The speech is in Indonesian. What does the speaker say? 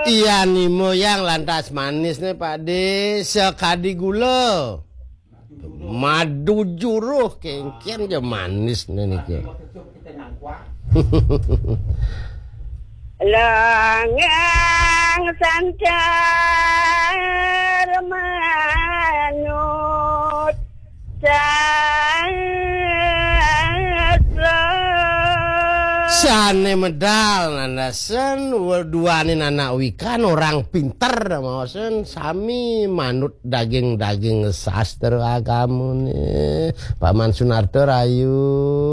Iya nih moyang lantas manis nih Pak De, sekadi gula. Madu juruh kengkian aja manis nih niki. Langang sancar manut Sane medal nandasen duanin anak wikan orang pinter mausen sami manut daging sastra kamu nih Pak Man Sunarto rayu.